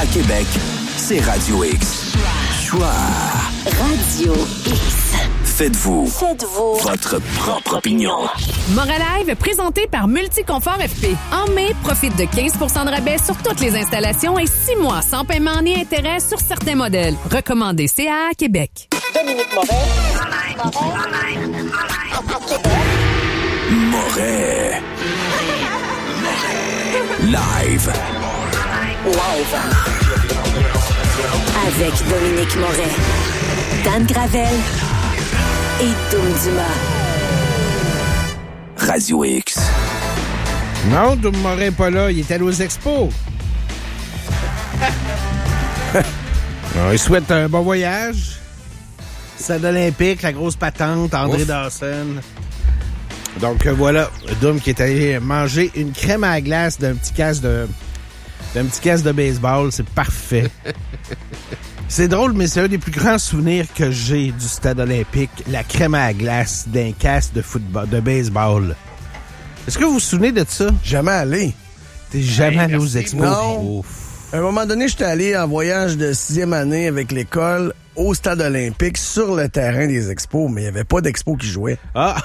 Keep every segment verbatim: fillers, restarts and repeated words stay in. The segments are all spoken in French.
À Québec, c'est Radio X. Choix. Radio X. Faites-vous. Faites-vous. Votre propre opinion. Moralive, présenté par Multiconfort F P. En mai, profite de quinze pour cent de rabais sur toutes les installations et six mois sans paiement ni intérêt sur certains modèles. Recommandé C A A Québec. Dominique Moret. Moret. Live. Live. Avec Dominique Moret, Dan Gravel et Doom Dumas. Radio X. Non, Doom Moret n'est pas là. Il est allé aux expos. Alors, il souhaite un bon voyage. Stade olympique, la grosse patente, André Ouf. Dawson. Donc, euh, voilà, Doom qui est allé manger une crème à la glace d'un petit casse de... d'un petit casse de baseball. C'est parfait. C'est drôle, mais c'est un des plus grands souvenirs que j'ai du stade olympique, la crème à la glace d'un casse de football, de baseball. Est-ce que vous vous souvenez de ça? Jamais allé. T'es jamais hey, allé aux expos? Non. Ouf. À un moment donné, j'étais allé en voyage de sixième année avec l'école au stade olympique sur le terrain des expos, mais il n'y avait pas d'expo qui jouait. Ah!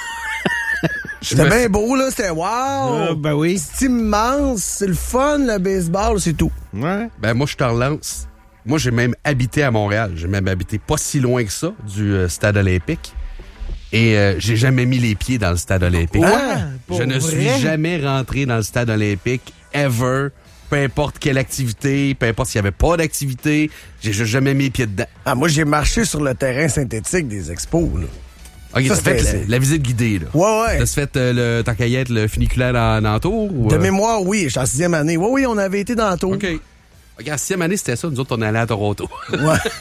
C'était bien beau, là. C'était wow! Euh, ben oui. C'est immense. C'est le fun, le baseball, c'est tout. Ouais. Ben, moi, je te relance. Moi, j'ai même habité à Montréal. J'ai même habité pas si loin que ça du euh, stade olympique. Et euh, j'ai jamais mis les pieds dans le stade olympique. Ah, je ne vrai? suis jamais rentré dans le stade olympique, ever. Peu importe quelle activité, peu importe s'il n'y avait pas d'activité. J'ai juste jamais mis les pieds dedans. Ah, moi, j'ai marché sur le terrain synthétique des expos, là. OK, ça, t'as fait la, la visite guidée, là. Ouais, ouais. T'as fait euh, le, ta caillette, le funiculaire dans, dans la tour? Ou, de euh... mémoire, oui. Je suis en sixième année. Oui, oui, on avait été dans la tour. OK. OK, en sixième année, c'était ça. Nous autres, on allait à Toronto. Ouais.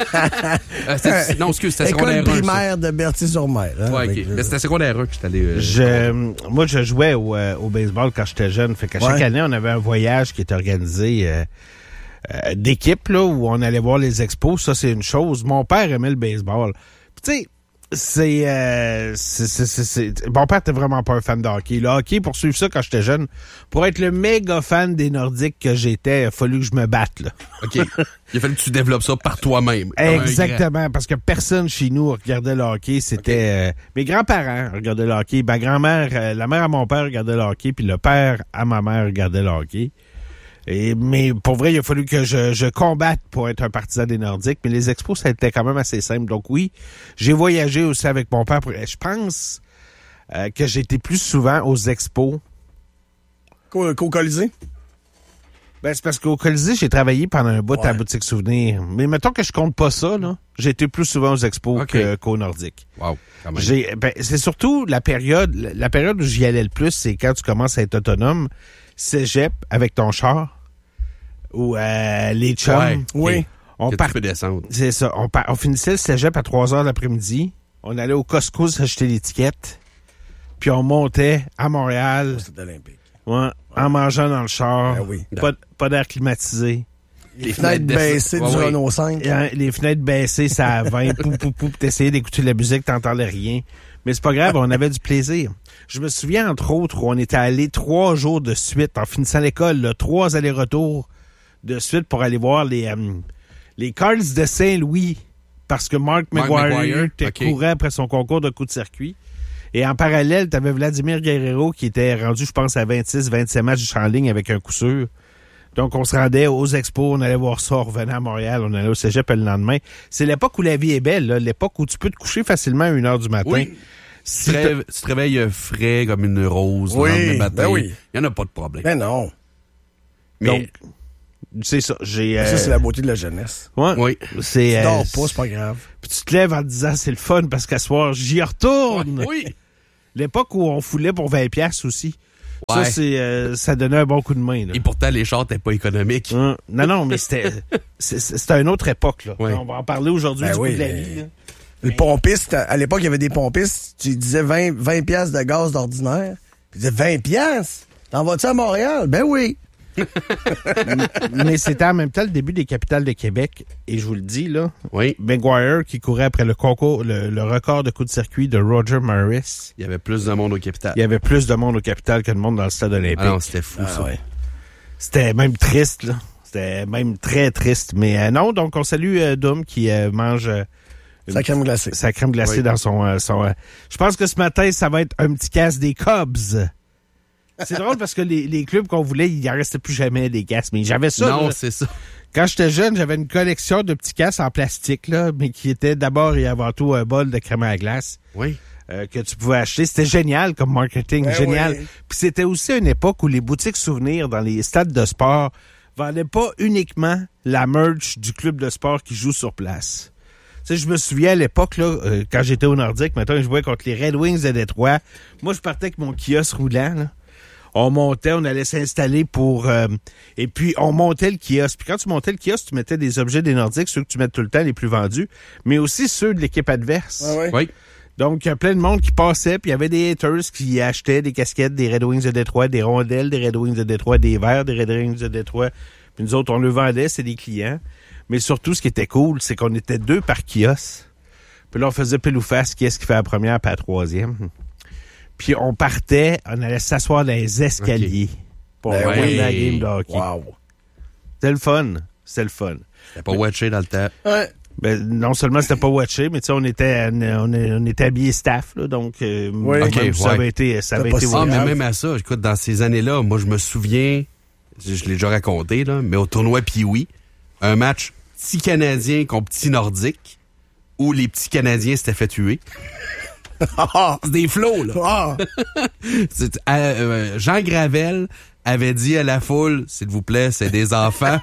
euh, non, excuse, c'était École secondaire primaire un, de Berthier-sur-Mer. Hein, ouais, OK. le... Mais c'était secondaire un que j'étais allé... Euh, je, moi, je jouais au, euh, au baseball quand j'étais jeune. Fait qu'à chaque ouais. année, on avait un voyage qui était organisé euh, euh, d'équipe, là, où on allait voir les expos. Ça, c'est une chose. Mon père aimait le baseball. Puis, tu sais, C'est, euh, c'est, c'est, c'est, c'est... Mon père était vraiment pas un fan de hockey. Le hockey, pour suivre ça quand j'étais jeune, pour être le méga fan des Nordiques que j'étais, il a fallu que je me batte, là. OK. Il a fallu que tu développes ça par toi-même. Exactement, parce que personne chez nous regardait le hockey. C'était... Okay. Euh, mes grands-parents regardaient le hockey. Ma grand-mère, euh, la mère à mon père regardait le hockey, puis le père à ma mère regardait le hockey. Et, mais pour vrai, il a fallu que je, je combatte pour être un partisan des Nordiques. Mais les expos, ça a été quand même assez simple. Donc oui, j'ai voyagé aussi avec mon père. Pour, je pense euh, que j'ai été plus souvent aux expos. Qu'au, qu'au Colisée? Ben, c'est parce qu'au Colisée, j'ai travaillé pendant un bout ouais. à la boutique Souvenir. Mais mettons que je compte pas ça, là. J'ai été plus souvent aux expos okay. que, qu'aux Nordiques. Wow, quand même. J'ai, ben, c'est surtout la période, la période où j'y allais le plus, c'est quand tu commences à être autonome. Cégep avec ton char. Ou euh, les chums. Ouais, oui. On part... tu peux descendre. C'est ça. On, par... on finissait le cégep à trois heures l'après-midi. On allait au Costco s'acheter l'étiquette. Puis on montait à Montréal. C'est olympique. Ouais, ouais. En mangeant dans le char. Ben oui. Pas, pas d'air climatisé. Les, les fenêtres, fenêtres baissées ouais, du oui. Renault cinq. Les fenêtres baissées, ça à vingt. Pou, pou, pou. T'essayais d'écouter la musique, t'entendais rien. Mais c'est pas grave, on avait du plaisir. Je me souviens, entre autres, où on était allé trois jours de suite, en finissant l'école, là, trois allers-retours de suite pour aller voir les, euh, les Cards de Saint-Louis. Parce que Mark, Mark McGuire okay. courait après son concours de coup de circuit. Et en parallèle, t'avais Vladimir Guerrero qui était rendu, je pense, à vingt-six vingt-sept matchs en ligne avec un coup sûr. Donc, on se rendait aux expos, on allait voir ça, on revenait à Montréal, on allait au cégep le lendemain. C'est l'époque où la vie est belle, là, l'époque où tu peux te coucher facilement à une heure du matin. Oui. Si tu, te réveilles, tu te réveilles frais comme une rose oui, le lendemain matin, ben oui. Il n'y en a pas de problème. Ben non. Mais... Donc, c'est ça. J'ai, euh... Ça, c'est la beauté de la jeunesse. Ouais. Oui. C'est, tu dors euh, pas, c'est pas grave. Puis tu te lèves en te disant, c'est le fun parce qu'à soir, j'y retourne. Oui. L'époque où on foulait pour vingt piastres aussi. Ouais. Ça, c'est, euh, ça donnait un bon coup de main. Là. Et pourtant, les chars n'étaient pas économiques. Hum. Non, non, mais c'était, c'était une autre époque. Là. Oui. On va en parler aujourd'hui ben du oui, coup de la mais... vie. Là. Le pompiste, à l'époque, il y avait des pompistes, tu disais vingt, vingt piastres de gaz d'ordinaire. Tu disais vingt piastres? T'en vas-tu à Montréal? Ben oui. Mais c'était en même temps le début des capitales de Québec. Et je vous le dis, là, oui. McGuire qui courait après le concours, le, le record de coup de circuit de Roger Maris. Il y avait plus de monde au capital. Il y avait plus de monde au capital que de monde dans le stade olympique. Ah non, c'était fou, ah, ça. Ouais. C'était même triste, là. C'était même très triste. Mais euh, non, donc on salue euh, Doom qui euh, mange euh, sa crème glacée. Sa crème glacée oui. dans son... Euh, son euh, je pense que ce matin, ça va être un petit casse des Cubs. C'est drôle parce que les, les clubs qu'on voulait, il n'en restait plus jamais des casses. Mais j'avais ça. Non, là. c'est ça. Quand j'étais jeune, j'avais une collection de petits casses en plastique, là, mais qui était d'abord et avant tout un bol de crème à glace. Oui. Euh, que tu pouvais acheter. C'était génial comme marketing, ben génial. Oui. Puis c'était aussi une époque où les boutiques souvenirs dans les stades de sport vendaient pas uniquement la merch du club de sport qui joue sur place. Tu sais, je me souviens à l'époque, là, euh, quand j'étais au Nordique, maintenant je jouais contre les Red Wings de Détroit. Moi, je partais avec mon kiosque roulant, là. On montait, on allait s'installer pour... Euh, et puis, on montait le kiosque. Puis quand tu montais le kiosque, tu mettais des objets des Nordiques, ceux que tu mets tout le temps, les plus vendus, mais aussi ceux de l'équipe adverse. Ah ouais. Oui. Donc, il y a plein de monde qui passait, puis il y avait des haters qui achetaient des casquettes des Red Wings de Détroit, des rondelles des Red Wings de Détroit, des verres des Red Wings de Détroit. Puis nous autres, on le vendait, c'est des clients. Mais surtout, ce qui était cool, c'est qu'on était deux par kiosque. Puis là, on faisait pile ou face, qui est-ce qui fait la première, puis la troisième. Puis on partait, on allait s'asseoir dans les escaliers okay. pour ben regarder oui. la game de hockey. Wow. C'était le fun. C'était le fun. C'était pas watché dans le temps. Ouais. Ben, non seulement c'était pas watché, mais tu sais, on était, on, on était habillés staff, là, donc euh, oui. okay, ça ouais. avait été, ça avait été. Ah, mais même à ça, écoute, dans ces années-là, moi, je me souviens, je, je l'ai déjà raconté, là, mais au tournoi Pee-Wee, un match petit Canadien contre petit Nordique, où les petits Canadiens s'étaient fait tuer. C'est des flots, là. Ah. C'est, euh, Jean Gravel avait dit à la foule, s'il vous plaît, c'est des enfants.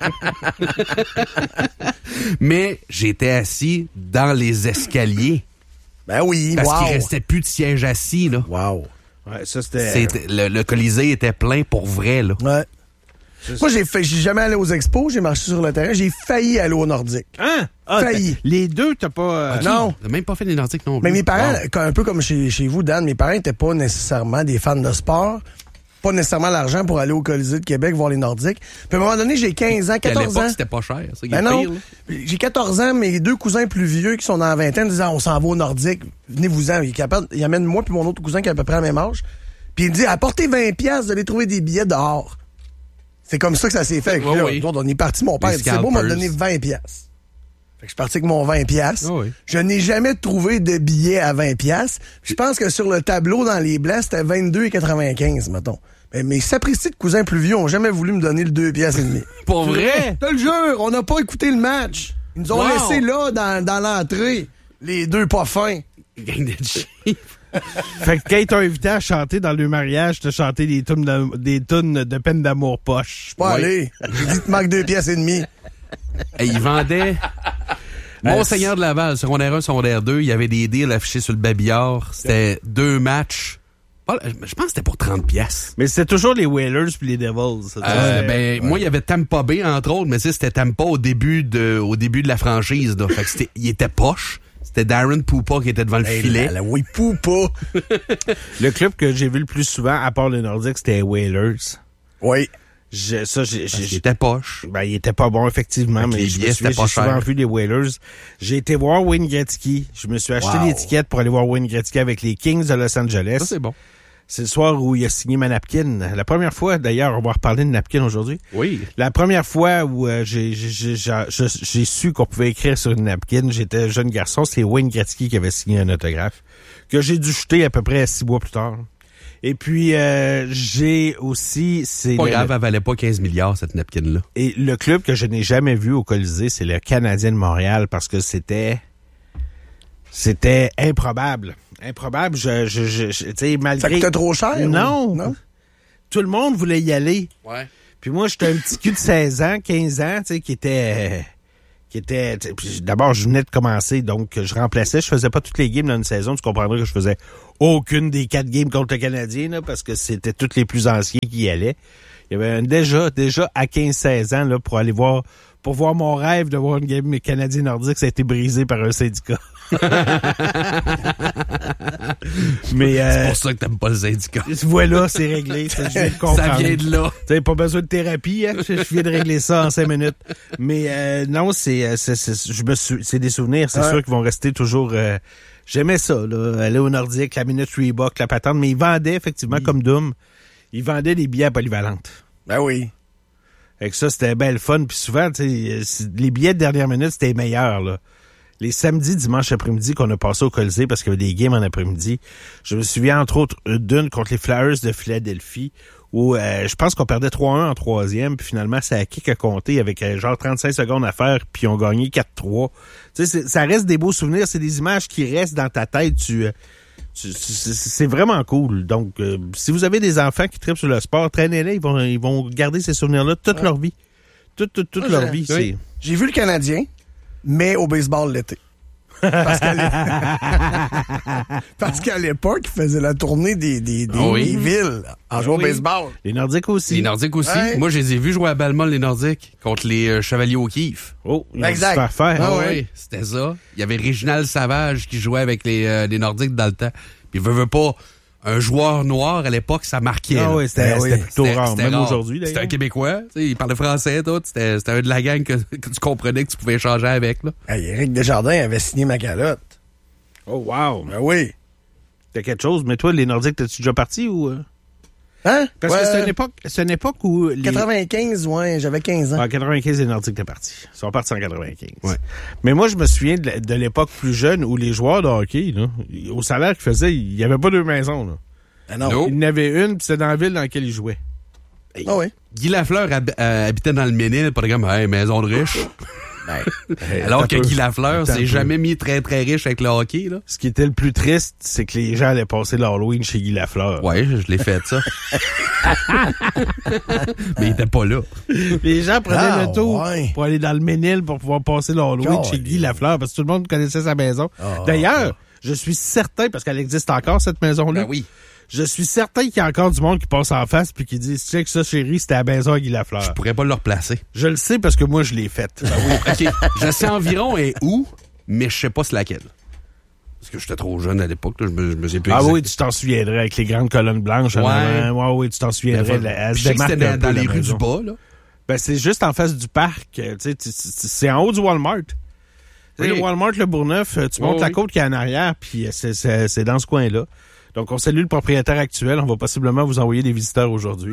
Mais j'étais assis dans les escaliers. Ben oui, parce wow. qu'il restait plus de siège assis, là. Wow. Ouais, ça c'était. C'était, le, le Colisée était plein pour vrai, là. Ouais. Moi, j'ai fait, j'ai jamais allé aux expos, j'ai marché sur le terrain, j'ai failli aller au Nordique. Hein? Ah, failli. Les deux, t'as pas... Euh... Okay. Non. T'as même pas fait les Nordiques non plus. Mais mes parents, wow. un peu comme chez, chez vous, Dan, mes parents n'étaient pas nécessairement des fans de sport, pas nécessairement l'argent pour aller au Colisée de Québec voir les Nordiques. Puis à un moment donné, j'ai quinze ans, quatorze ans. À l'époque, ans. c'était pas cher, ça qui Ben est non. pire, là. J'ai quatorze ans, mes deux cousins plus vieux qui sont dans la vingtaine disaient, on s'en va au Nordique, venez-vous-en. Ils, ils amènent moi puis mon autre cousin qui a à peu près la même âge. Puis il dit, apportez vingt piastres, vous allez trouver des billets dehors. C'est comme ça que ça s'est fait. Oh, là, oui. On est parti, mon père, c'est beau, m'a donné vingt piastres. Fait que je suis parti avec mon vingt piastres. Oh, oui. Je n'ai jamais trouvé de billets à vingt piastres. Je pense que sur le tableau dans les blancs, c'était vingt-deux quatre-vingt-quinze, mettons. Mais mes sapristis de cousins plus vieux ont jamais voulu me donner le deux piastres et demi. Pour vrai? Je te le jure, on n'a pas écouté le match. Ils nous ont wow. laissé là, dans, dans l'entrée, les deux pas fins. Gang de cheap. Fait que quand ils t'ont invité à chanter dans le mariage, t'as chanté des tunes de, des tunes de peine d'amour poche. Je suis pas Oui. allé. J'ai dit, tu manques deux piastres et demi. Hey, ils vendaient... Monseigneur de Laval, secondaire un, secondaire deux, il y avait des deals affichés sur le babillard. C'était deux matchs. Je pense que c'était pour trente piastres. Mais c'était toujours les Whalers puis les Devils. Ça, Euh, c'était- ben, moi, il y avait Tampa Bay, entre autres, mais ça, c'était Tampa au début de, au début de la franchise, là. Fait que c'était, il était poche. C'était Darren Poupa qui était devant le Hey, filet. la, la, oui, poupa. Le club que j'ai vu le plus souvent, à part le Nordique, c'était les Whalers. Oui. Je, ça, j'ai, Parce j'ai, qu'il était poche. ben, il était pas bon, effectivement, Fait que mais les je me billets, souviens, c'était pas j'ai souvent cher. vu les Whalers. J'ai été voir Wayne Gretzky. Je me suis acheté Wow. l'étiquette pour aller voir Wayne Gretzky avec les Kings de Los Angeles. Ça, c'est bon. C'est le soir où il a signé ma napkin. La première fois, d'ailleurs, on va reparler de napkin aujourd'hui. Oui. La première fois où euh, j'ai, j'ai, j'ai, j'ai, j'ai su qu'on pouvait écrire sur une napkin, j'étais jeune garçon, c'est Wayne Gretzky qui avait signé un autographe, que j'ai dû jeter à peu près six mois plus tard. Et puis, euh, j'ai aussi... c'est Pas le, grave, elle valait pas quinze milliards, cette napkin-là. Et le club que je n'ai jamais vu au Colisée, c'est le Canadien de Montréal, parce que c'était... C'était improbable. Improbable, je... je, je, je tu sais, malgré... Ça coûtait trop cher? Non. ou- Non. Tout le monde voulait y aller. Ouais. Puis moi, j'étais un petit cul de seize ans, quinze ans, tu sais, qui était... euh, qui était... tu sais, puis d'abord, je venais de commencer, donc je remplaçais. Je faisais pas toutes les games dans une saison. Tu comprendrais que je faisais aucune des quatre games contre le Canadien, là, parce que c'était tous les plus anciens qui y allaient. Il y avait un, déjà, déjà à quinze seize ans, là, pour aller voir... Pour voir mon rêve de voir une game canadien nordique, ça a été brisé par un syndicat. Mais euh, C'est pour ça que t'aimes pas le syndicat. voilà, c'est réglé. Ça, je viens de comprendre. Ça vient de là. T'as pas besoin de thérapie, hein? Je, je viens de régler ça en cinq minutes. Mais euh, non, c'est, c'est, c'est, je me sou- c'est des souvenirs, c'est Ouais. sûr qu'ils vont rester toujours. Euh, j'aimais ça, là, aller au Nordique, la minute Reebok, la patente, mais ils vendaient effectivement comme Doom, ils vendaient des billets à polyvalente. Ben oui. Fait que ça, c'était bien le fun. Puis souvent, tu sais, les billets de dernière minute, c'était les meilleurs, là. Les samedis, dimanche après-midi qu'on a passé au Colisée parce qu'il y avait des games en après-midi. Je me souviens, entre autres, d'une contre les Flyers de Philadelphie où euh, je pense qu'on perdait trois un en troisième, puis finalement, ça a kick à compter avec euh, genre trente-cinq secondes à faire, puis on gagnait quatre trois. Tu sais, ça reste des beaux souvenirs, c'est des images qui restent dans ta tête. Tu, tu c'est, c'est vraiment cool. Donc, euh, si vous avez des enfants qui trippent sur le sport, traînez-les, ils vont, ils vont garder ces souvenirs-là toute ouais. leur vie. Toute, toute, toute Moi, leur vie. Oui. C'est... J'ai vu le Canadien, mais au baseball l'été. Parce qu'à, l'é... Parce qu'à l'époque, ils faisaient la tournée des, des, des, oui. des villes en jouant oui. au baseball. Les Nordiques aussi. Les Nordiques aussi. Ouais. Moi, je les ai vus jouer à Balmol, les Nordiques, contre les euh, Chevaliers O'Keefe. Oh, ils ont exact. dû se faire faire. Ah, Ah ouais. oui, c'était ça. Il y avait Réginald Savage qui jouait avec les, euh, les Nordiques dans le temps. Puis, veut, veut pas, un joueur noir, à l'époque, ça marquait. Ah là. oui, c'était, Ben oui. c'était plutôt C'était- rare, c'était même rare. aujourd'hui. D'ailleurs. C'était un Québécois. Tu sais, il parlait français, tout. C'était, c'était un de la gang que, que tu comprenais que tu pouvais échanger avec. Là. Hey, Éric Desjardins avait signé ma calotte. Oh, wow. Ben oui. T'as quelque chose, mais toi, les Nordiques, t'es-tu déjà parti ou... euh? Hein? Parce Ouais. que c'est une époque, c'est une époque où... Les... quatre-vingt-quinze, ouais, j'avais quinze ans. En quatre-vingt-quinze, les Nordiques étaient partis. Ils sont partis en quatre-vingt-quinze. Ouais. Mais moi, je me souviens de, la- de l'époque plus jeune où les joueurs de hockey, là, au salaire qu'ils faisaient, il n'y avait pas deux maisons. Là. Ah non. No. Il y en avait une, puis c'était dans la ville dans laquelle ils jouaient. Ah oui. Guy Lafleur hab- euh, habitait dans le Ménil, pas de comme, hey, maison de riche. Alors Attends que un peu. Guy Lafleur Attends un s'est peu. jamais mis très très riche avec le hockey, là. Ce qui était le plus triste, c'est que les gens allaient passer l'Halloween chez Guy Lafleur. Ouais, je l'ai fait, ça. Mais il était pas là. Les gens prenaient Ah, le tour ouais. pour aller dans le Ménil pour pouvoir passer l'Halloween God, chez Guy yeah. Lafleur parce que tout le monde connaissait sa maison. Ah, D'ailleurs, je suis certain, parce qu'elle existe encore, cette maison-là. Ben oui. Je suis certain qu'il y a encore du monde qui passe en face puis qui dit « Check ça, chérie, c'était à la maison à Guy Lafleur. Je » pourrais pas le replacer. Je le sais parce que moi, je l'ai faite. OK. Je sais environ et où, mais je sais pas c'est laquelle. Parce que j'étais trop jeune à l'époque, là, je me, je me sais plus Ah exact. oui, tu t'en souviendrais avec les grandes colonnes blanches. en Ouais. avant. Ouais, oui, tu t'en souviendrais. Ben, Elle je se sais que démarque c'était un dans, peu, dans la les rues maison. du bas, là. Ben, c'est juste en face du parc. Tu sais, tu- tu- c'est en haut du Walmart. Tu sais, Oui. le Walmart, le Bourgneuf, tu Oui, montes la oui. côte qui est en arrière, puis c'est, c'est, c'est dans ce coin-là. Donc, on salue le propriétaire actuel. On va possiblement vous envoyer des visiteurs aujourd'hui.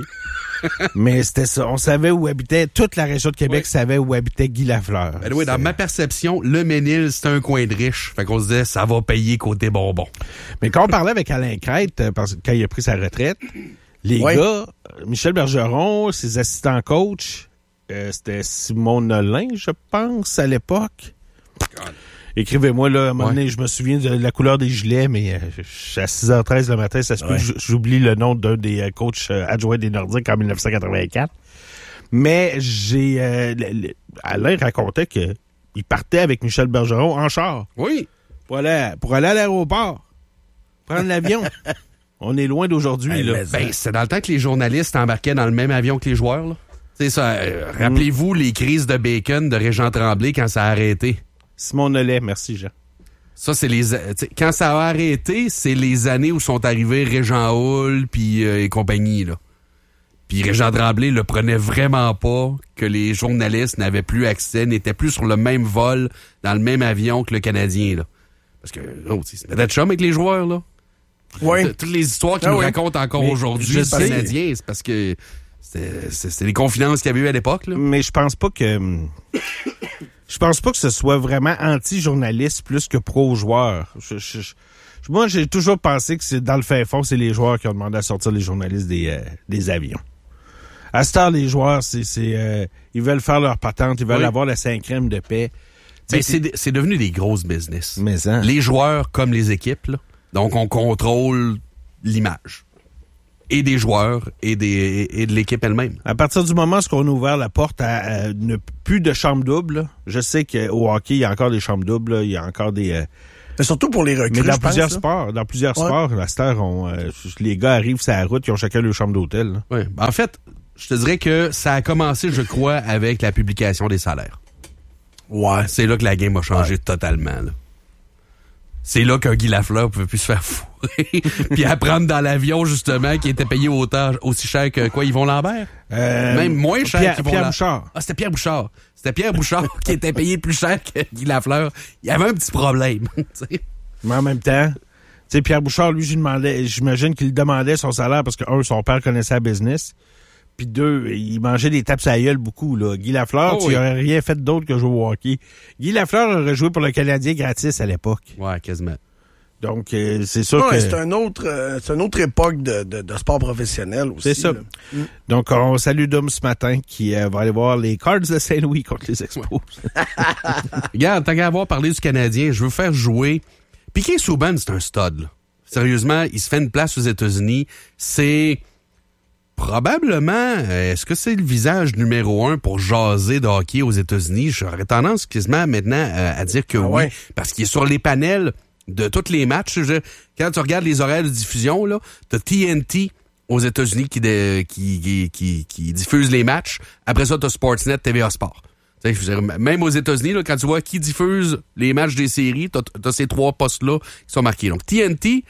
Mais c'était ça. On savait où habitait, toute la région de Québec Oui. savait où habitait Guy Lafleur. Ben oui, dans C'est- ma perception, le Ménil, c'était un coin de riche. Fait qu'on se disait, ça va payer côté bonbon. Mais quand on parlait avec Alain Crête, euh, parce que quand il a pris sa retraite, les Ouais. gars, euh, Michel Bergeron, ses assistants coach, euh, c'était Simon Nolin, je pense, à l'époque. Écrivez-moi, là, à un moment Ouais. donné, je me souviens de la couleur des gilets, mais euh, je suis à six heures treize le matin, ça se peut Ouais. que j- j'oublie le nom d'un des euh, coachs euh, adjoints des Nordiques en dix-neuf cent quatre-vingt-quatre. Mais j'ai... euh, le- le- Alain racontait que il partait avec Michel Bergeron en char Oui. pour aller, pour aller à l'aéroport, prendre l'avion. On est loin d'aujourd'hui, Hey, là. mais- Ben, c'est dans le temps que les journalistes embarquaient dans le même avion que les joueurs, là. C'est ça. euh, rappelez-vous les crises de bacon de Régent Tremblay quand ça a arrêté. Simon Nollet, merci Jean. Ça, c'est les... euh, t'sais, quand ça a arrêté, c'est les années où sont arrivés Régent Hull puis euh, et compagnie, là. Puis Régent Tremblay le prenait vraiment pas que les journalistes n'avaient plus accès, n'étaient plus sur le même vol, dans le même avion que le Canadien, là. Parce que, là, tu sais, c'est peut-être chum avec les joueurs, là. Oui. T- Toutes les histoires qu'ils Ah nous oui. racontent encore Mais aujourd'hui, je les sais. Canadiens, c'est parce que c'était c'est- c'était les confidences qu'il y avait eu à l'époque, là. Mais je pense pas que... Je pense pas que ce soit vraiment anti-journaliste plus que pro-joueur. Je- je- je- moi, j'ai toujours pensé que c'est dans le fin fond, c'est les joueurs qui ont demandé à sortir les journalistes des, euh, des avions. À cette heure, les joueurs, c'est, c'est, euh, ils veulent faire leur patente, ils veulent Oui. avoir la cinquième de paix. Ben, Tu sais, c'est de- c'est devenu des grosses business. Mais hein. Les joueurs comme les équipes, là. Donc, on contrôle l'image. Et des joueurs et, des, et, et de l'équipe elle-même. À partir du moment où on a ouvert la porte à, à ne plus de chambres doubles, là, je sais qu'au hockey, il y a encore des chambres doubles, là, il y a encore des... euh, Mais surtout pour les recrues, mais dans je pense, plusieurs là. sports, dans plusieurs Ouais. sports, à cette heure, on, euh, les gars arrivent sur la route, ils ont chacun leur chambre d'hôtel. là. Ouais. En fait, je te dirais que ça a commencé, je crois, avec la publication des salaires. Ouais. C'est là que la game a changé totalement, là. C'est là qu'un Guy Lafleur pouvait plus se faire fourrer puis apprendre dans l'avion, justement, qui était payé autant, aussi cher que quoi, Yvon Lambert? Euh, Même moins cher Pierre, qu'Yvon Pierre Lambert. Bouchard. Ah, c'était Pierre Bouchard. C'était Pierre Bouchard qui était payé plus cher que Guy Lafleur. Il y avait un petit problème, tu sais. Mais en même temps, tu sais, Pierre Bouchard, lui, j'y demandais, j'imagine qu'il demandait son salaire parce que, un, son père connaissait la business. Puis deux, il mangeait des tapes à la gueule beaucoup, là. Guy Lafleur, Oh, tu oui. n'aurais rien fait d'autre que jouer au hockey. Guy Lafleur aurait joué pour le Canadien gratis à l'époque. Ouais, quasiment. Donc, euh, c'est sûr Ouais, que... c'est un autre, euh, c'est une autre époque de, de, de sport professionnel aussi. C'est ça. là. Donc, on salue Dom ce matin qui euh, va aller voir les Cards de Saint-Louis contre les Expos. Regarde, tant qu'à avoir parlé du Canadien, je veux faire jouer... Piquet Souban, c'est un stud, là. Sérieusement, il se fait une place aux États-Unis. C'est... Probablement, est-ce que c'est le visage numéro un pour jaser de hockey aux États-Unis? J'aurais tendance quasiment maintenant à, à dire que Ah oui, ouais. parce qu'il est sur les panels de tous les matchs. Je- quand tu regardes les horaires de diffusion, là, t'as T N T aux États-Unis qui, de- qui, qui, qui, qui diffuse les matchs. Après ça, t'as Sportsnet, T V A Sport. Tu sais, je veux dire, même aux États-Unis, là, quand tu vois qui diffuse les matchs des séries, t'as, t'as ces trois postes-là qui sont marqués. Donc, T N T,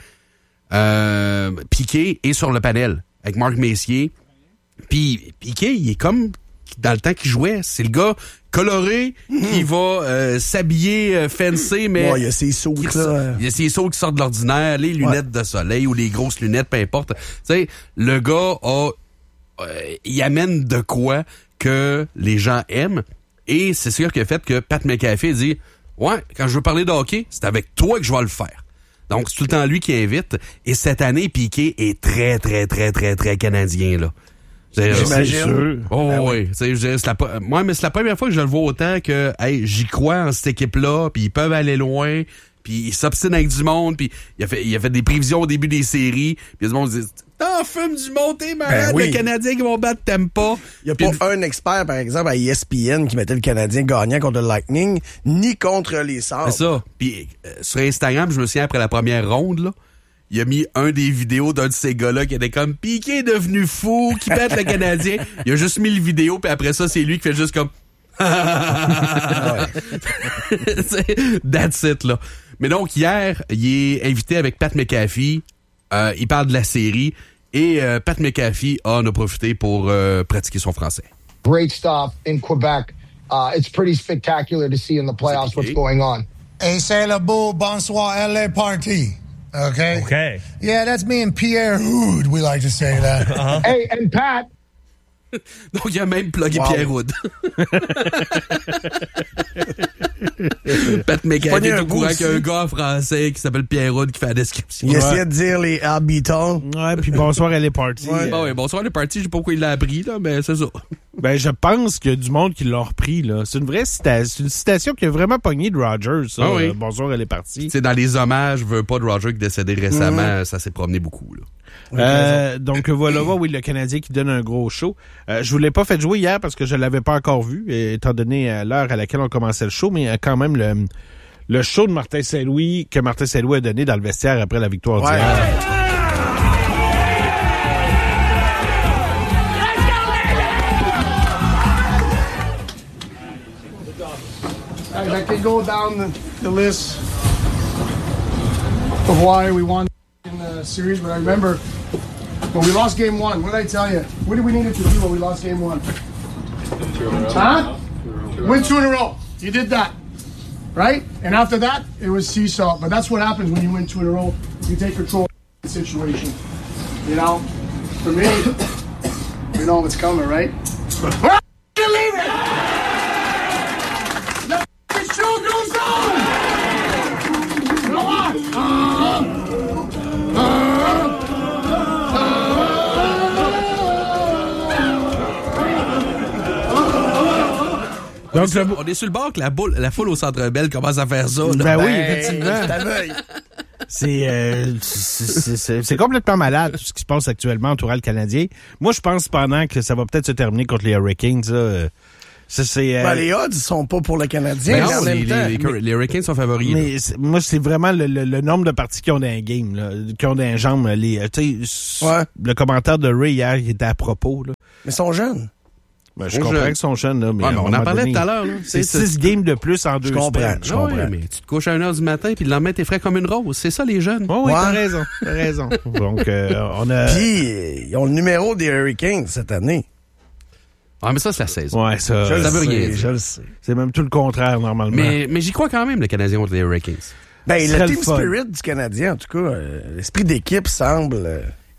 euh, Piquet est sur le panel avec Marc Messier. Puis Piquet, il est comme dans le temps qu'il jouait. C'est le gars coloré qui va euh, s'habiller euh, fancy, mais... Ouais, il y a ses sauts, qui là. ressort- il y a ses sauts qui sortent de l'ordinaire, les lunettes de soleil ou les grosses lunettes, peu importe. Tu sais, le gars a... euh, il amène de quoi que les gens aiment. Et c'est sûr qui a fait que Pat McAfee dit « Ouais, quand je veux parler de hockey, c'est avec toi que je vais le faire. » Donc, c'est tout le temps lui qui invite. Et cette année, Piquet est très, très, très, très, très canadien, là. J'imagine. C'est sûr. Oh Ben oui, tu sais, je dirais, c'est la, po- moi, mais c'est la première fois que je le vois autant que hey, j'y crois en cette équipe-là, puis ils peuvent aller loin, puis ils s'obstinent avec du monde, puis il a fait, il a fait des prévisions au début des séries, puis il y a du monde qui dit ah, fume du monde, t'es malade, Ben oui. les Canadiens qui vont battre t'aimes pas. Il n'y a Puis pas un expert, par exemple, à E S P N qui mettait le Canadien gagnant contre le Lightning, ni contre les Sabres. c'est ça. Puis euh, sur Instagram, je me souviens après la première ronde, là, il a mis un des vidéos d'un de ces gars-là qui était comme Piqué est devenu fou, qui pète le Canadien. Il a juste mis le vidéo, puis après ça, c'est lui qui fait juste comme C'est- That's it, là. Mais donc, hier, il est invité avec Pat McAfee. Euh, il parle de la série. Et euh, Pat McAfee en a profité pour euh, pratiquer son français. Great stuff in Quebec. Uh, it's pretty spectacular to see in the playoffs what's going on. Hey, c'est le beau bonsoir L A party. Okay? Okay. Yeah, that's me and Pierre Houd, we like to say that. Uh-huh. Hey, and Pat, Donc, il a même plugué Wow. Pierre Houd. Pat Pogné McAfee est un au bout courant aussi. qu'il y a un gars français qui s'appelle Pierre Houd qui fait la description. Il Ouais. essayait de dire les habitants. Ouais, puis bonsoir, elle est partie. Ouais. Bon, ouais, bonsoir, les parties. Je sais pas pourquoi il l'a appris, là, mais c'est ça. Ben, je pense qu'il y a du monde qui l'a repris, là. C'est une vraie citation. C'est une citation qui a vraiment pogné de Rogers, ça. Ah oui. Euh, bonsoir, elle est partie. Tu sais, dans les hommages, je veux pas de Roger qui est décédé récemment, Mm. ça s'est promené beaucoup, là. Euh, donc voilà, oui, le Canadien qui donne un gros show. Euh, je vous l'ai pas fait jouer hier parce que je l'avais pas encore vu, étant donné euh, l'heure à laquelle on commençait le show, mais euh, quand même le, le show de Martin Saint-Louis que Martin Saint-Louis a donné dans le vestiaire après la victoire Ouais. d'hier. I can go down the, the list of why we won in the series, but I remember when we lost game one, what did I tell you? What did we need to do when we lost game one? Huh? Win two in a row. You did that. Right? And after that, it was seesaw. But that's what happens when you win two in a row. You take control of the situation. You know? For me, we know what's coming, right? We're leaving! The show goes on! Go on! Donc, le- On est sur le bord que la, boule, la foule au Centre Bell commence à faire ça. là. ben oui, Ben, effectivement. c'est aveugle. C'est, euh, c'est, c'est- c'est- c'est complètement malade tout ce qui se passe actuellement entourant le Canadien. Moi, je pense cependant que ça va peut-être se terminer contre les Hurricanes. Là. Euh, Ça, c'est, euh, Ben, les odds sont pas pour le Canadien, Ben mais en non, même les, temps. les, les, les Hurricanes sont favoris. là. mais c'est- moi, c'est vraiment le, le- le nombre de parties qui ont dans un game, là, qui ont dans les jambes. Les, euh, tu sais, Ouais. Le commentaire de Ray hier, il était à propos. Là. Mais ils sont jeunes. Ben, je Sont comprends jeunes. qu'ils sont jeunes, là, mais, Ouais, mais à un on en moment parlait donné, tout à l'heure. là. C'est C'est- six games de plus en deux Je comprends, semaines. je Ah ouais, comprends. mais tu te couches à une heure du matin puis le lendemain t'es frais comme une rose. C'est ça les jeunes. Oh, oui, Ouais. t'as raison, t'as raison. Donc, euh, on a... Puis, euh, ils ont le numéro des Hurricanes cette année. Ah mais ça c'est la saison. Ouais, ça, Je le ça veut sais, rien dire. je le sais. c'est même tout le contraire, normalement. Mais, mais j'y crois quand même le Canadien contre les Hurricanes. Ben, Ce le serait team le fun. spirit du Canadien, en tout cas, euh, l'esprit d'équipe semble... euh,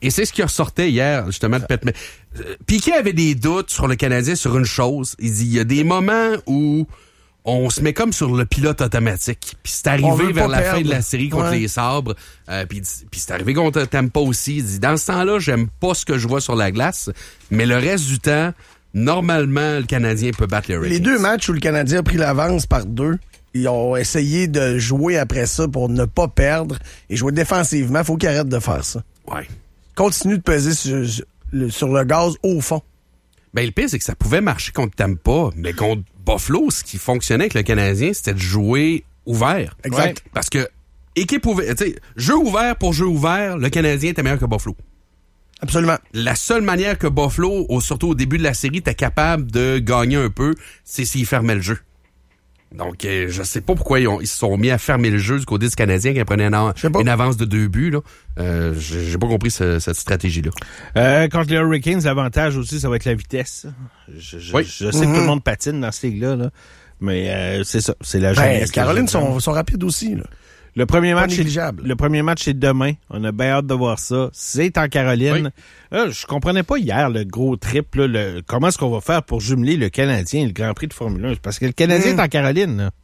Et c'est ce qui ressortait hier, justement, de Pet. Piquet avait des doutes sur le Canadien sur une chose. Il dit, il y a des moments où on se met comme sur le pilote automatique. Puis c'est arrivé vers la perdre. fin de la série contre ouais. les Sabres. Euh, puis, puis c'est arrivé contre Tampa aussi. Il dit, dans ce temps-là, j'aime pas ce que je vois sur la glace. Mais le reste du temps, normalement, le Canadien peut battre les Hurricanes. Les deux matchs où le Canadien a pris l'avance par deux, ils ont essayé de jouer après ça pour ne pas perdre et jouer défensivement. Faut qu'ils arrêtent de faire ça. Ouais. Continue de peser sur, sur le gaz au fond. Ben, le pire, c'est que ça pouvait marcher contre Tampa, mais contre Buffalo, ce qui fonctionnait avec le Canadien, c'était de jouer ouvert. Exact. Ouais. Parce que, équipe ouverte, tu sais, jeu ouvert pour jeu ouvert, le Canadien était meilleur que Buffalo. Absolument. La seule manière que Buffalo, au, surtout au début de la série, était capable de gagner un peu, c'est s'il fermait le jeu. Donc, euh, je sais pas pourquoi ils, ont, ils se sont mis à fermer le jeu du côté du Canadien qui prenait une, une avance de deux buts. Là. Euh, j'ai, j'ai pas compris ce, cette stratégie-là. Euh, contre les Hurricanes, l'avantage aussi, ça va être la vitesse. Je, je, oui. je sais mm-hmm. que tout le monde patine dans cette ligue-là, là, mais euh, c'est ça, c'est la jeunesse. Ben, Caroline sont, sont rapides aussi. Là. Le premier match, est, le premier match, c'est demain. On a bien hâte de voir ça. C'est en Caroline. Oui. Euh, je comprenais pas hier le gros trip. Là, le, comment est-ce qu'on va faire pour jumeler le Canadien et le Grand Prix de Formule un? Parce que le Canadien mmh. est en Caroline. Là.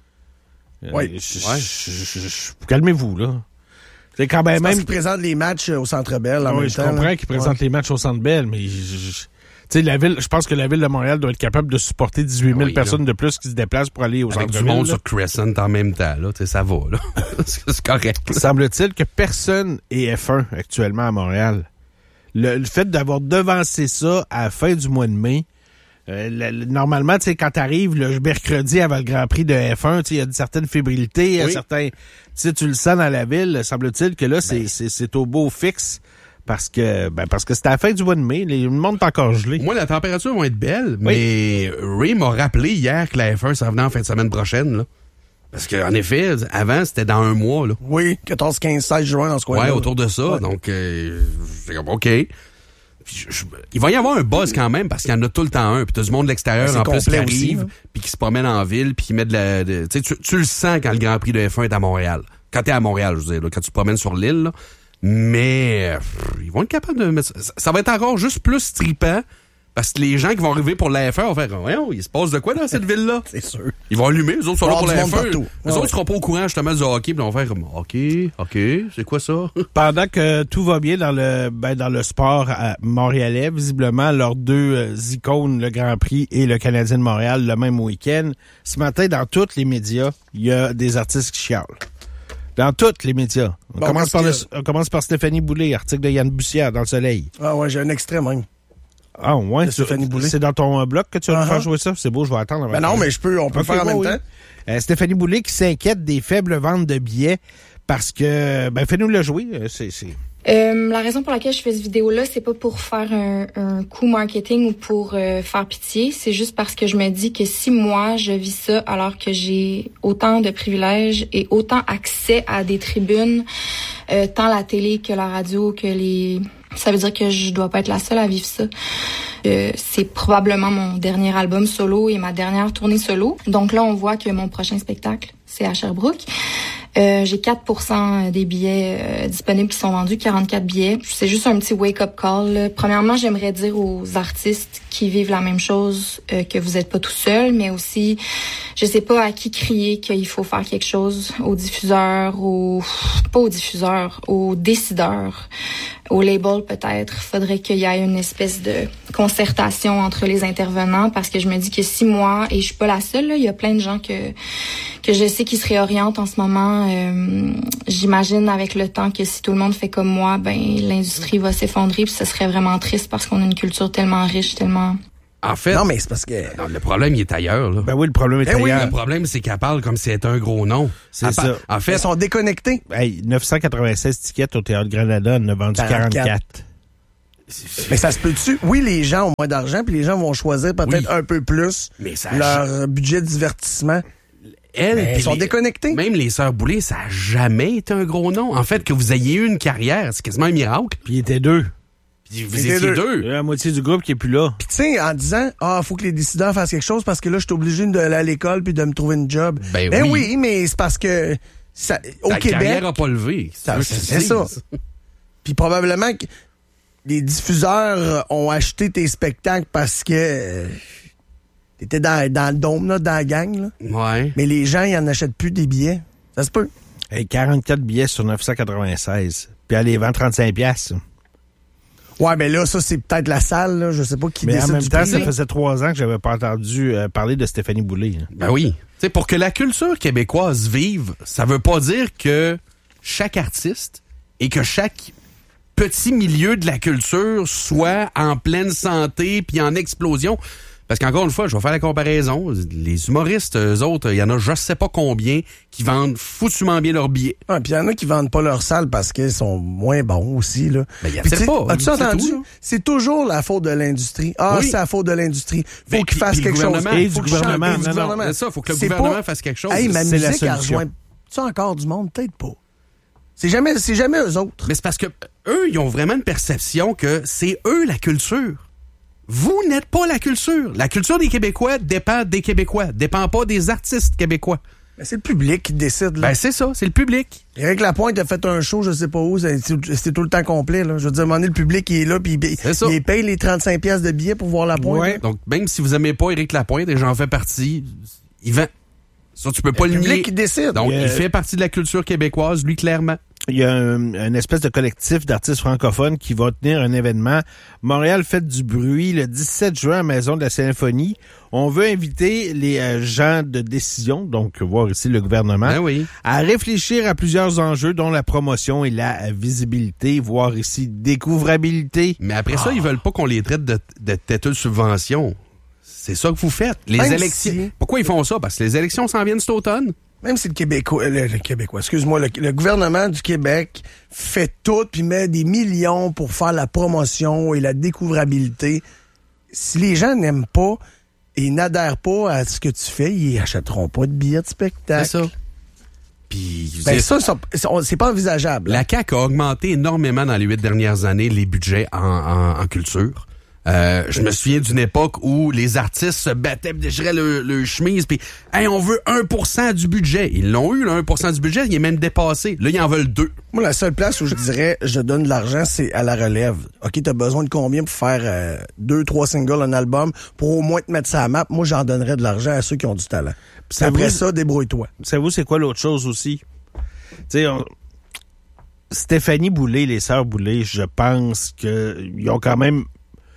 Oui. Euh, je, ouais. je, je, je, calmez-vous, là. C'est quand même... C'est parce même... qu'ils présentent les matchs au Centre Bell en oui, même je temps. Je comprends là. qu'ils présentent ouais. les matchs au Centre Bell, mais... Je, je, Tu sais, la ville, je pense que la ville de Montréal doit être capable de supporter dix-huit mille oui, personnes là. de plus qui se déplacent pour aller aux Avec centres-villes. du monde sur Crescent en même temps, là, ça va, là. C'est correct. Là. Semble-t-il que personne est F un actuellement à Montréal. Le, le fait d'avoir devancé ça à la fin du mois de mai, euh, le, le, normalement, tu sais, quand t'arrives le mercredi avant le Grand Prix de F un, tu sais, il y a une certaine fébrilité, il y a certains, tu sais, tu le sens dans la ville, semble-t-il que là, ben. c'est, c'est, c'est au beau fixe. Parce que ben parce que c'était à la fin du mois de mai, le monde est encore gelé. Moi, la température va être belle, oui. mais Ray m'a rappelé hier que la F un s'en venait en fin de semaine prochaine. Là. Parce qu'en effet, avant, c'était dans un mois. Là. Oui, quatorze, quinze, seize juin dans ce coin-là. Ouais, autour de ça. Ouais. Donc, euh, c'est comme, OK. Puis, je, je, il va y avoir un buzz quand même, parce qu'il y en a tout le temps un. Puis t'as du monde de l'extérieur ben, en plus qui arrive, puis qui se promène en ville, puis qui met de la... De, tu, tu le sens quand le Grand Prix de F un est à Montréal. Quand t'es à Montréal, je veux dire, là, quand tu te promènes sur l'île, là. Mais pff, ils vont être capables de mettre ça. Ça va être encore juste plus trippant parce que les gens qui vont arriver pour la F un vont faire voyons, il se passe de quoi dans cette ville-là? C'est sûr. Ils vont allumer, les autres sont là pour la F un. Les ouais, autres ouais. seront pas au courant justement du hockey, puis ils vont faire comme OK, OK, c'est quoi ça? Pendant que tout va bien dans le ben, dans le sport à montréalais, visiblement, leurs deux euh, icônes, le Grand Prix et le Canadien de Montréal, le même week-end, ce matin, dans tous les médias, il y a des artistes qui chialent. Dans tous les médias. On, bon, commence par le, on commence par Stéphanie Boulay, article de Yann Bussière dans Le Soleil. Ah ouais, j'ai un extrait même. Ah ouais? Stéphanie Boulay. C'est dans ton uh, blog que tu vas uh-huh. faire jouer ça? C'est beau, je vais attendre. Ben non, mais je peux, on peut okay, faire en même oui. temps. Euh, Stéphanie Boulay qui s'inquiète des faibles ventes de billets parce que, ben fais-nous le jouer. C'est, c'est... Euh, la raison pour laquelle je fais cette vidéo-là, c'est pas pour faire un, un coup marketing ou pour euh, faire pitié. C'est juste parce que je me dis que si moi, je vis ça alors que j'ai autant de privilèges et autant accès à des tribunes, euh, tant la télé que la radio, que les... Ça veut dire que je dois pas être la seule à vivre ça. Euh, c'est probablement mon dernier album solo et ma dernière tournée solo. Donc là, on voit que mon prochain spectacle, c'est à Sherbrooke. Euh, j'ai quatre pour cent des billets euh, disponibles qui sont vendus, quarante-quatre billets. C'est juste un petit wake-up call. Là. Premièrement, j'aimerais dire aux artistes qui vivent la même chose euh, que vous n'êtes pas tout seul, mais aussi, je sais pas à qui crier qu'il faut faire quelque chose, aux diffuseurs, aux... pas aux diffuseurs, aux décideurs, au label peut-être. Faudrait qu'il y ait une espèce de concertation entre les intervenants, parce que je me dis que si moi, et je suis pas la seule, là, il y a plein de gens que que je sais qui se réorientent en ce moment. Euh, j'imagine avec le temps que si tout le monde fait comme moi, ben l'industrie va s'effondrer, puis ce serait vraiment triste parce qu'on a une culture tellement riche, tellement... En fait, non, mais c'est parce que... Non, le problème, il est ailleurs. Là. Ben oui, le problème est ben ailleurs. Oui. Le problème, c'est qu'elle parle comme si c'était un gros nom. C'est elle ça. Par... En fait, ils sont déconnectés. Hey, neuf cent quatre-vingt-seize tickets au Théâtre Granada, on a vendu quarante-quatre. Mais ça se peut-tu? Oui, les gens ont moins d'argent, puis les gens vont choisir peut-être oui. un peu plus mais ça leur a... budget de divertissement. Elles, ils sont les... déconnectés. Même les Sœurs Boulay, ça n'a jamais été un gros nom. En fait, que vous ayez eu une carrière, c'est quasiment un miracle. Puis ils étaient deux. Puis vous étiez deux. deux. La moitié du groupe qui est plus là. Puis tu sais, en disant, ah, faut que les décideurs fassent quelque chose parce que là, je suis obligé d'aller à l'école puis de me trouver une job. Ben, ben oui. oui, mais c'est parce que ça, au Ta Québec, carrière n'a pas levé. Ça, c'est ça. Puis probablement que les diffuseurs ont acheté tes spectacles parce que euh, t'étais dans, dans le dôme, là, dans la gang. Là. Ouais. Mais les gens, ils en achètent plus des billets. Ça se peut. Hey, quarante-quatre billets sur neuf cent quatre-vingt-seize. Puis elle les vend trente-cinq piastres. Ouais, mais là, ça, c'est peut-être la salle. Là. Je sais pas qui mais décide en même du temps, prix, ça là. faisait trois ans que j'avais pas entendu euh, parler de Stéphanie Boulay. Là. Ben oui. T'sais, pour que la culture québécoise vive, ça veut pas dire que chaque artiste et que chaque petit milieu de la culture soit en pleine santé puis en explosion. Parce qu'encore une fois, je vais faire la comparaison. Les humoristes, eux autres, il y en a je sais pas combien qui vendent foutument bien leurs billets. Ah, puis il y en a qui vendent pas leur salle parce qu'ils sont moins bons aussi. Là. Ben, il y a Puis peut-être tu sais, pas. as-tu C'est entendu? tout, là. C'est toujours la faute de l'industrie. Ah, Oui. c'est la faute de l'industrie. Faut Ben, qu'il puis- fasse puis le quelque chose. gouvernement. Et Faut du qu'il change. gouvernement. Et du Non, non. gouvernement. C'est ça, faut que le C'est gouvernement pas- fasse quelque chose. Hey, ma C'est la musique, elle solution. rejoint ça encore du monde? Peut-être pas. C'est jamais, c'est jamais eux autres. Mais c'est parce que eux, ils ont vraiment une perception que c'est eux la culture. Vous n'êtes pas la culture. La culture des Québécois dépend des Québécois, dépend pas des artistes québécois. Mais c'est le public qui décide. Là. Ben c'est ça, c'est le public. Éric Lapointe a fait un show, je sais pas où, c'est- c'était tout le temps complet. Là. Je veux dire, à un moment donné, le public il est là, puis il, C'est ça. il paye les trente-cinq piastres de billets pour voir Lapointe. Ouais. là. Donc même si vous aimez pas Éric Lapointe, et j'en fais partie, il vend. Ça, tu peux pas Le le public nier. qui décide. Donc, Il y a- il fait partie de la culture québécoise, lui, clairement. Il y a un, une espèce de collectif d'artistes francophones qui va tenir un événement. Montréal Fête du bruit le dix-sept juin à Maison de la Symphonie. On veut inviter les euh, gens de décision, donc voir ici le gouvernement, Ben oui. à réfléchir à plusieurs enjeux, dont la promotion et la visibilité, voire ici découvrabilité. Mais après ça, ils veulent pas qu'on les traite de, de têteux de subvention. C'est ça que vous faites. Les Même élections. si- Pourquoi ils font ça? Parce que les élections s'en viennent cet automne. Même si le Québécois, le, le Québécois, excuse-moi, le, le gouvernement du Québec fait tout puis met des millions pour faire la promotion et la découvrabilité, si les gens n'aiment pas et n'adhèrent pas à ce que tu fais, ils achèteront pas de billets de spectacle. C'est ça. Puis, je veux Ben dire, ça, ça, ça, c'est pas envisageable. la C A Q a augmenté énormément dans les huit dernières années les budgets en, en, en culture. Euh, je me souviens d'une époque où les artistes se battaient, déchiraient le, le chemise, puis hey, on veut un pour cent du budget. Ils l'ont eu, le un pour cent du budget, il est même dépassé. Là, ils en veulent deux. Moi, la seule place où je dirais je donne de l'argent, c'est à la relève. OK, t'as besoin de combien pour faire euh, deux, trois singles, un album, pour au moins te mettre ça à map? Moi, j'en donnerais de l'argent à ceux qui ont du talent. Puis Ça après vous- ça, débrouille-toi. Savez-vous, c'est quoi l'autre chose aussi? Tu sais, on- Stéphanie Boulay, les sœurs Boulay, je pense qu'ils ont quand même,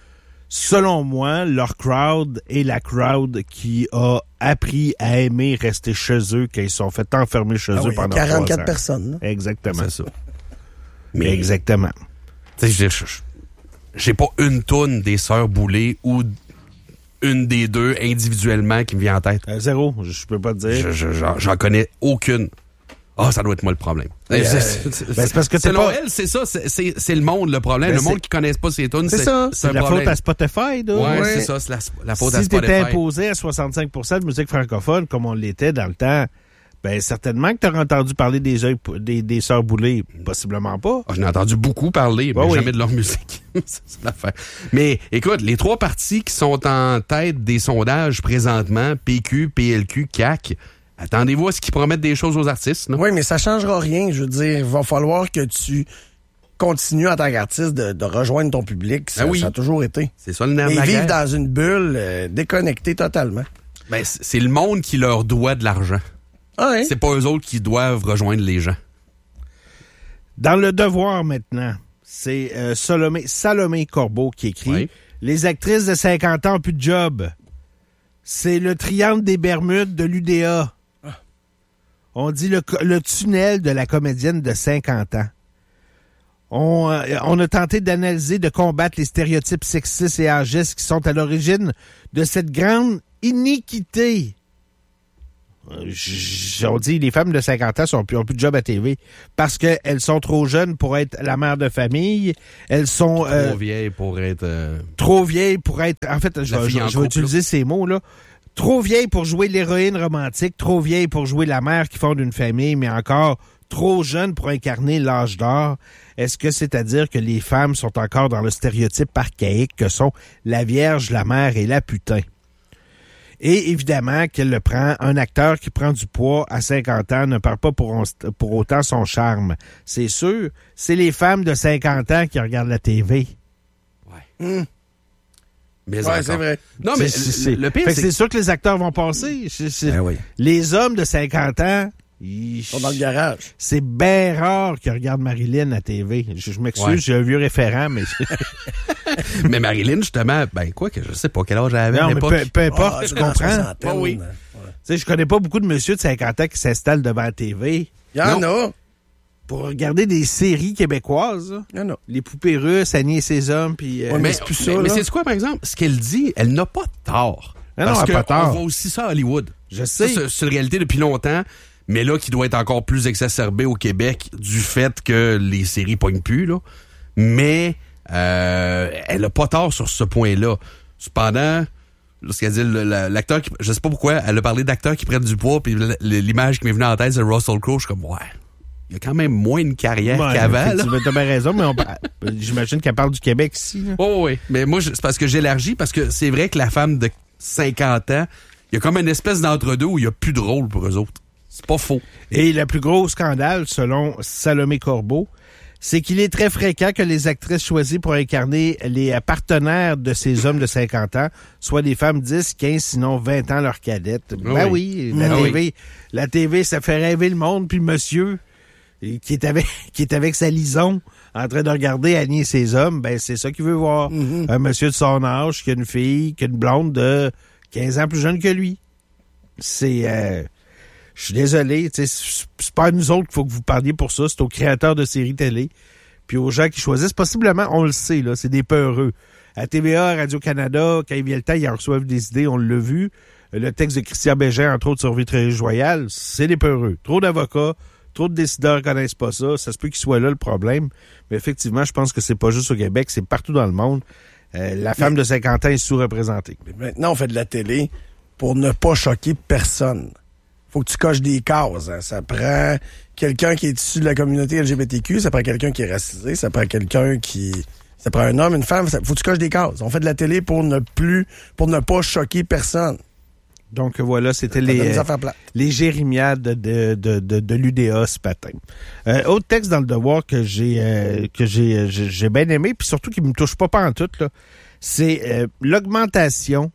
selon moi, leur crowd est la crowd qui a appris à aimer rester chez eux quand ils sont fait enfermer chez Ah eux oui, pendant quarante-quatre trois ans. personnes. là. Exactement. C'est ça. Mais exactement. Tu sais, je veux dire, je- je- j'ai pas une toune des sœurs Boulay ou une des deux individuellement qui me vient en tête. Euh, zéro, je, je peux pas te dire. Je- je- J'en j'en connais aucune. Ah, ça doit être moi le problème. Euh, C'est- ben, c'est parce que t'es selon pas- elle, c'est ça, c'est- c'est c'est le monde le problème. Ben, le monde c'est- qui connaisse pas ses tunes, c'est c'est ça. c'est un C'est la problème. faute à Spotify, là. Ouais, Ouais. c'est ça, c'est la, la faute à Si Spotify. t'étais imposé à soixante-cinq pour cent de musique francophone, comme on l'était dans le temps, ben certainement que t'aurais entendu parler des, œils- des, des sœurs Boulay. Possiblement pas. Ah, j'en ai entendu beaucoup parler, mais Ouais, oui. jamais de leur musique. C'est ça l'affaire. Mais écoute, les trois partis qui sont en tête des sondages présentement, P Q, P L Q, C A Q, attendez-vous à ce qu'ils promettent des choses aux artistes. Non? Oui, mais ça changera rien. Je veux dire, il va falloir que tu continues en tant qu'artiste de, de rejoindre ton public. Ça, Ah oui. ça a toujours été. C'est ça le nerf Mais de la ils vivent guerre. dans une bulle euh, déconnectée totalement. Ben, c'est c'est le monde qui leur doit de l'argent. Ah, hein? C'est pas eux autres qui doivent rejoindre les gens. Dans Le Devoir maintenant, c'est euh, Salomé, Salomé Corbeau qui écrit Oui. Les actrices de cinquante ans ont plus de job. C'est le triangle des Bermudes de l'U D A. On dit le, co- le tunnel de la comédienne de cinquante ans. On, euh, on a tenté d'analyser, de combattre les stéréotypes sexistes et agistes qui sont à l'origine de cette grande iniquité. Euh, j- On dit les femmes de cinquante ans sont plus, ont plus de job à T V parce qu'elles sont trop jeunes pour être la mère de famille. Elles sont euh, Trop vieilles pour être... euh, trop vieilles pour être... En fait, je La vais, fille je- en je vais couple, utiliser ces mots-là. Trop vieille pour jouer l'héroïne romantique, trop vieille pour jouer la mère qui fonde une famille, mais encore trop jeune pour incarner l'âge d'or. Est-ce que c'est-à-dire que les femmes sont encore dans le stéréotype archaïque que sont la vierge, la mère et la putain? Et évidemment qu'elle le prend, un acteur qui prend du poids à cinquante ans ne perd pas pour, on- pour autant son charme. C'est sûr, c'est les femmes de cinquante ans qui regardent la T V. Mmh. Mais ouais, encore. c'est vrai. Non, mais c'est, c'est, le pire, fait que c'est... c'est sûr que les acteurs vont passer. C'est, c'est, ben oui. Les hommes de cinquante ans, ils sont dans le garage. C'est bien rare qu'ils regardent Marilyn à T V. Je, je m'excuse, ouais. j'ai un vieux référent, mais... mais Marilyn, justement, ben quoi, que je sais pas quel âge elle avait non, à l'époque. Mais peu, peu importe, ah, tu comprends? Oh, oui. Tu sais, je connais pas beaucoup de monsieur de cinquante ans qui s'installent devant la T V. Il y en a. Pour regarder des séries québécoises. Il y en a. Les poupées russes, Annie et ses hommes, puis... Euh, ouais, mais c'est plus ça, mais, mais c'est quoi, par exemple? Ce qu'elle dit, elle n'a pas tort. Non, parce non, elle n'a pas tort. On voit aussi ça à Hollywood. Je sais. Ça, c'est, c'est une réalité depuis longtemps, mais là, qui doit être encore plus exacerbée au Québec du fait que les séries pognent plus, là. Mais euh, elle n'a pas tort sur ce point-là. Cependant... Lorsqu'elle dit l'acteur, qui, je sais pas pourquoi, elle a parlé d'acteurs qui prennent du poids, puis l'image qui m'est venue en tête, c'est Russell Crowe. Je suis comme, ouais, il y a quand même moins une carrière ouais, qu'avant. Tu as bien raison, mais on, j'imagine qu'elle parle du Québec ici. Là. Oh oui, mais moi, c'est parce que j'élargis, parce que c'est vrai que la femme de cinquante ans, il y a comme une espèce d'entre-deux où il n'y a plus de rôle pour eux autres. C'est pas faux. Et le plus gros scandale, selon Salomé Corbeau, c'est qu'il est très fréquent que les actrices choisies pour incarner les partenaires de ces hommes de cinquante ans soient des femmes dix, quinze, sinon vingt ans leur cadette. Ben ah oui, oui la, ah T V, oui. la T V, ça fait rêver le monde, puis le monsieur qui est avec qui est avec sa lison en train de regarder Annie et ses hommes, ben c'est ça qu'il veut voir. Mm-hmm. Un monsieur de son âge, qui a une fille, qui a une blonde de quinze ans plus jeune que lui. C'est... Euh, Je suis désolé, c'est pas à nous autres qu'il faut que vous parliez pour ça, c'est aux créateurs de séries télé, puis aux gens qui choisissent. Possiblement, on le sait, là, c'est des peureux. À T V A, Radio-Canada, quand il vient le temps, ils en reçoivent des idées, on l'a vu. Le texte de Christian Bégin, entre autres, sur Vitrerie Royale, c'est des peureux. Trop d'avocats, trop de décideurs ne connaissent pas ça. Ça se peut qu'il soit là le problème. Mais effectivement, je pense que c'est pas juste au Québec, c'est partout dans le monde. Euh, la femme mais, de cinquante ans est sous-représentée. Mais maintenant, on fait de la télé pour ne pas choquer personne. Faut que tu coches des cases. Hein. Ça prend quelqu'un qui est issu de la communauté L G B T Q, ça prend quelqu'un qui est racisé, ça prend quelqu'un qui... Ça prend un homme, une femme, ça... faut que tu coches des cases. On fait de la télé pour ne plus... pour ne pas choquer personne. Donc voilà, c'était les, euh, les jérémiades de, de, de, de, de l'U D A ce matin. Euh, autre texte dans le Devoir que j'ai euh, que j'ai, j'ai, j'ai bien aimé, puis surtout qui me touche pas pantoute, là, c'est euh, l'augmentation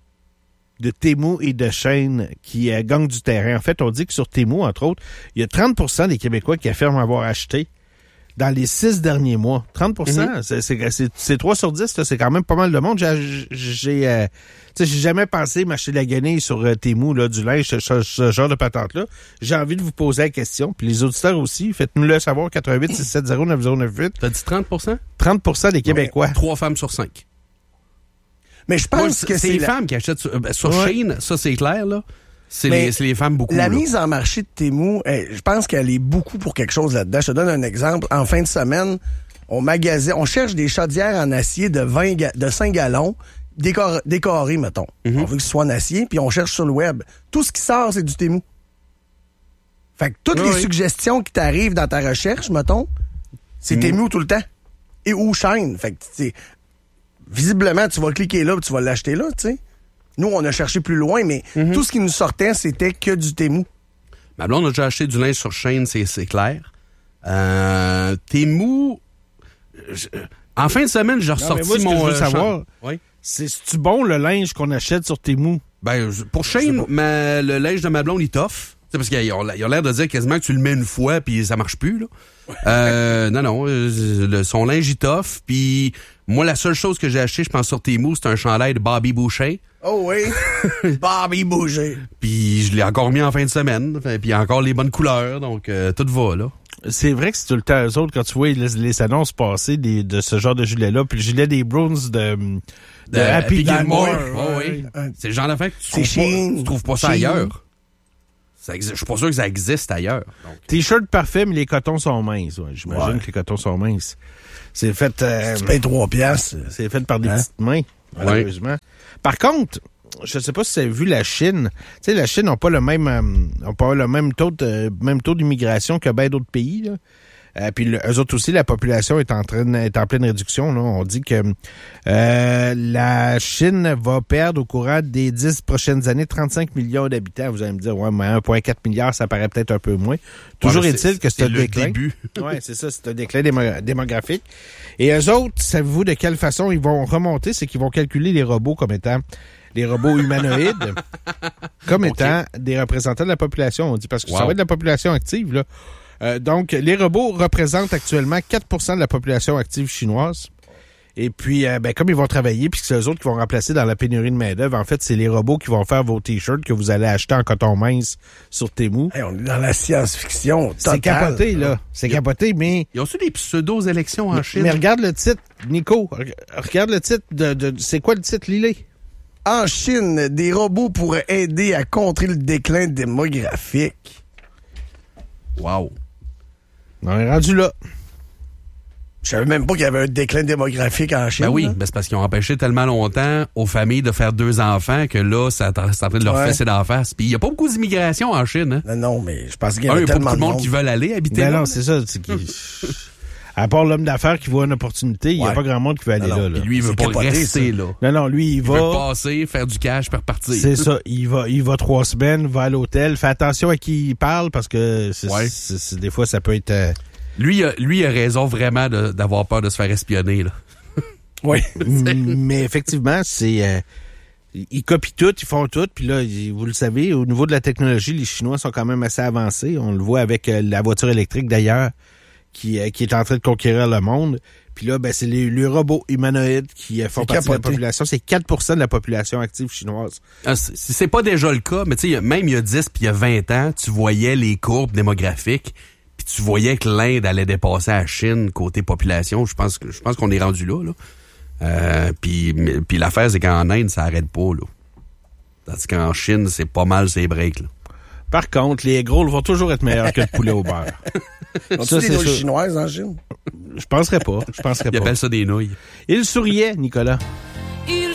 de Temu et de Shein qui euh, gagnent du terrain. En fait, on dit que sur Temu, entre autres, il y a trente pour cent des Québécois qui affirment avoir acheté dans les six derniers mois. trente pour cent, mm-hmm. c'est, c'est, c'est, c'est trois sur dix, là, c'est quand même pas mal de monde. J'ai, j'ai, euh, j'ai jamais pensé m'acheter de la guenille sur euh, Temu, là, du linge, ce, ce, ce genre de patente-là. J'ai envie de vous poser la question, puis les auditeurs aussi, faites-nous le savoir, quatre un huit six sept zéro neuf zéro neuf huit. T'as dit trente pour cent? trente pour cent des Québécois. Ouais, trois femmes sur cinq. Mais je pense Moi, que c'est, c'est les la... femmes qui achètent sur, euh, sur ouais. Shein, ça c'est clair, là. C'est les, c'est les femmes beaucoup. La là. mise en marché de Temu, eh, je pense qu'elle est beaucoup pour quelque chose là-dedans. Je te donne un exemple. En fin de semaine, on magasine, on cherche des chaudières en acier de vingt ga- de cinq gallons, décor- décorées, mettons. Mm-hmm. On veut que ce soit en acier, puis on cherche sur le web. Tout ce qui sort, c'est du Temu. Fait que toutes oui, les oui. suggestions qui t'arrivent dans ta recherche, mettons, c'est mm. Temu tout le temps. Et ou Shein. Fait que, tu visiblement, tu vas cliquer là, puis tu vas l'acheter là, tu sais. Nous, on a cherché plus loin, mais mm-hmm. tout ce qui nous sortait, c'était que du Temu. Ma blonde a déjà acheté du linge sur Shein, c'est, c'est clair. Euh, Temu... Je, en fin de semaine, j'ai ressorti moi, ce mon... que je veux euh, savoir, oui. c'est c'est-tu bon le linge qu'on achète sur Temu? Ben, pour Shein, ma, le linge de ma blonde, il t'offre. C'est parce qu'ils ont, ils ont l'air de dire quasiment que tu le mets une fois puis ça marche plus, là. Euh, non, non, le, son linge, il t'offre. Puis moi, la seule chose que j'ai acheté, je pense, sur Temu, c'est un chandail de Bobby Boucher. Oh oui, Bobby Boucher. Puis je l'ai encore mis en fin de semaine. Puis il y a encore les bonnes couleurs, donc euh, tout va, là. C'est vrai que c'est tout le temps eux autres, quand tu vois les, les annonces passer des, de ce genre de gilet-là, puis le gilet des Browns de, de, de Happy, Happy Gilmore. Gilmore. Oh, oui. Euh, c'est le genre d'affaire que tu trouves, pas, tu trouves pas ça Chine. ailleurs. Ça existe, je suis pas sûr que ça existe ailleurs. Donc. T-shirt parfait, mais les cotons sont minces. Ouais. J'imagine ouais. que les cotons sont minces. C'est fait... Euh, tu payes trois piastres. C'est fait par des hein? petites mains, malheureusement. Ouais. Par contre, je sais pas si vous avez vu la Chine. Tu sais, la Chine n'a pas le même euh, n'a pas le même taux de, même taux d'immigration que bien d'autres pays. Là. Euh, puis le, eux autres aussi, la population est en train est en pleine réduction. Là. On dit que euh, la Chine va perdre au courant des dix prochaines années trente-cinq millions d'habitants. Vous allez me dire, ouais, mais un virgule quatre milliard, ça paraît peut-être un peu moins. Toujours ouais, est-il que c'est un le déclin. Début. Oui, c'est ça, c'est un déclin démo- démographique. Et eux autres, savez-vous de quelle façon ils vont remonter? C'est qu'ils vont calculer les robots comme étant les robots humanoïdes comme okay. étant des représentants de la population. On dit parce que wow. ça va être de la population active, là. Euh, donc, les robots représentent actuellement quatre pour cent de la population active chinoise. Et puis, euh, ben, comme ils vont travailler, puis que c'est eux autres qui vont remplacer dans la pénurie de main-d'œuvre, en fait, c'est les robots qui vont faire vos t-shirts que vous allez acheter en coton mince sur Temu. Hey, on est dans la science-fiction totale. C'est capoté, là. C'est Ils capoté, mais... Ils ont-tu des pseudo-élections en mais, Chine? Mais regarde le titre, Nico. Regarde le titre de... de c'est quoi le titre, Lilé? En Chine, des robots pourraient aider à contrer le déclin démographique. Wow. On est rendu là. Je savais même pas qu'il y avait un déclin démographique en Chine. Ben oui, ben c'est parce qu'ils ont empêché tellement longtemps aux familles de faire deux enfants que là, ça c'est en train de leur ouais. fesser d'en face. Puis il n'y a pas beaucoup d'immigration en Chine. Hein? Non, non, mais je pense qu'il y a un, tellement pas beaucoup de monde monde qui veulent aller habiter ben là. Non, c'est ça. C'est qui... À part l'homme d'affaires qui voit une opportunité, il n'y a ouais. pas grand monde qui veut aller non, là. non. là. Puis lui, il veut pas capoté, rester ça. Là. Non, non, lui, il, il va... veut passer, faire du cash, puis repartir. C'est ça. Il va, il va trois semaines, va à l'hôtel. Fait attention à qui il parle parce que c'est, ouais. c'est, c'est, des fois, ça peut être... Euh... Lui, a, lui a raison vraiment de, d'avoir peur de se faire espionner. Là. Oui, mais effectivement, c'est... Euh... Ils copient tout, ils font tout, puis là, vous le savez, au niveau de la technologie, les Chinois sont quand même assez avancés. On le voit avec euh, la voiture électrique, d'ailleurs, qui, euh, qui est en train de conquérir le monde. Puis là, ben, c'est les, les robots humanoïdes qui euh, font partie de la population. C'est quatre pour cent de la population active chinoise. Ah, c'est, c'est pas déjà le cas, mais tu sais, même il y a dix puis il y a vingt ans, tu voyais les courbes démographiques, puis tu voyais que l'Inde allait dépasser la Chine côté population. Je pense que je pense qu'on est rendu là, là. Euh, puis, puis l'affaire, c'est qu'en Inde, ça arrête pas, là. Tandis qu'en Chine, c'est pas mal ces breaks, là. Par contre, les gros vont toujours être meilleurs que le poulet au beurre. Ça, c'est des chinoises en Chine? Je penserais pas. Je penserais pas. Ils appellent ça des nouilles. Il souriait, Nicolas.